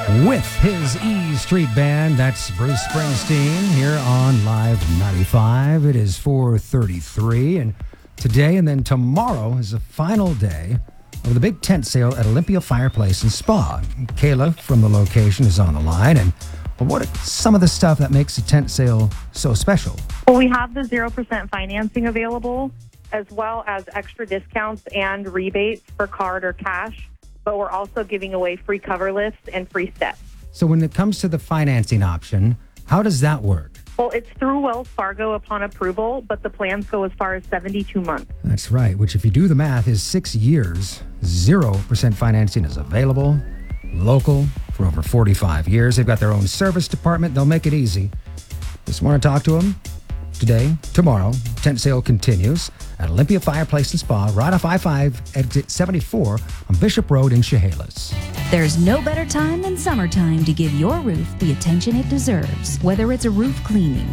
with his E Street Band. That's Bruce Springsteen here on Live 95. It is 4:33, and today and then tomorrow is the final day of the big tent sale at Olympia Fireplace and Spa. Kayla from the location is on the line, and what are some of the stuff that makes the tent sale so special? Well, we have the 0% financing available, as well as extra discounts and rebates for card or cash. But we're also giving away free cover lifts and free steps. So when it comes to the financing option, how does that work? Well, it's through Wells Fargo upon approval, but the plans go as far as 72 months. That's right, which if you do the math is 6 years. 0% financing is available, local for over 45 years. They've got their own service department. They'll make it easy. Just want to talk to them today, tomorrow. Tent sale continues at Olympia Fireplace and Spa, right off I-5, exit 74 on Bishop Road in Chehalis. There's no better time than summertime to give your roof the attention it deserves. Whether it's a roof cleaning,